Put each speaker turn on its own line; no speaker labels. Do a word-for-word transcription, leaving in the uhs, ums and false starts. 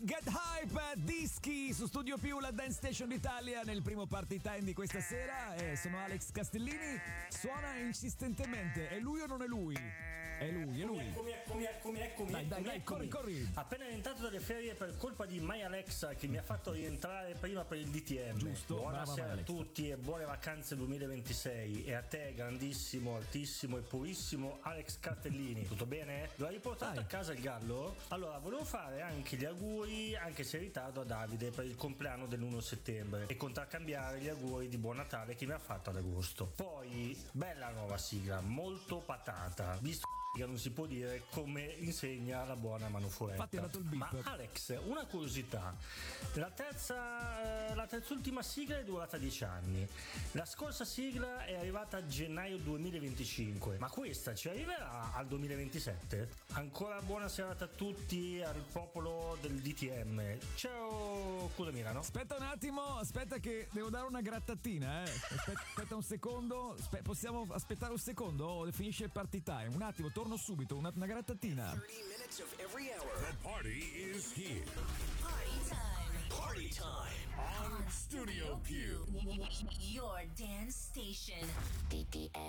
Get Hype, Dischi su Studio Più, la Dance Station d'Italia, nel primo party time di questa sera. Eh, sono Alex Castellini, suona insistentemente. È lui o non è lui? È lui, è lui.
Eccomi, eccomi, eccomi, eccomi.
Dai, dai, dai, corri, corri.
Appena rientrato dalle ferie per colpa di My Alexa, che mi ha fatto rientrare prima per il D T M.
Giusto.
Buonasera a tutti e buone vacanze duemilaventisei. E a te, grandissimo, altissimo e purissimo Alex Castellini. Tutto bene? Lo hai riportato
dai.
a casa il gallo? Allora, volevo fare anche gli auguri, anche se in ritardo, a Davide per il compleanno dell'primo settembre e contraccambiare gli auguri di buon Natale che mi ha fatto ad agosto. Poi, bella nuova sigla, molto patata, visto che non si può dire, come insegna la buona Manufuretta.
Infatti è dato il beep.
Ma Alex, una curiosità, la terza la terz'ultima sigla è durata dieci anni, la scorsa sigla è arrivata a gennaio duemilaventicinque, ma questa ci arriverà al duemilaventisette? Ancora buona serata a tutti, al popolo del D T M. Ciao Culo Milano.
Aspetta un attimo, aspetta che devo dare una grattatina, eh. Aspetta, aspetta un secondo, Aspe- possiamo aspettare un secondo o finisce il party time? Un attimo, torno subito, una, una grattatina.
thirty minutes of every hour.
The party is here.
Party time. Party time.
On Studio Q.
Your dance station.
D T M.